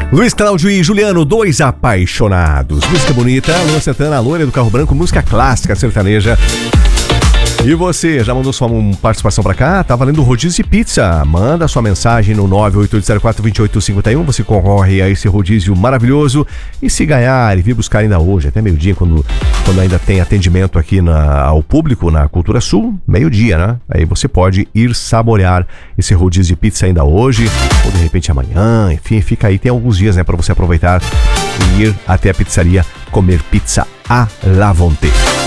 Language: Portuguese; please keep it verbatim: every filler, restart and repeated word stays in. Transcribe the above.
Luiz Cláudio e Juliano, dois apaixonados. Música bonita, Luan Santana, a loira do carro branco, música clássica sertaneja. E você, já mandou sua participação pra cá? Tá valendo rodízio de pizza. Manda sua mensagem no nove oito oito zero quatro dois oito cinco um. Você concorre a esse rodízio maravilhoso. E se ganhar e vir buscar ainda hoje, até meio-dia, quando, quando ainda tem atendimento aqui na, ao público na Cultura Sul, meio-dia, né? Aí você pode ir saborear esse rodízio de pizza ainda hoje, ou de repente amanhã, enfim, fica aí. Tem alguns dias, né, pra você aproveitar e ir até a pizzaria comer pizza à la vontade.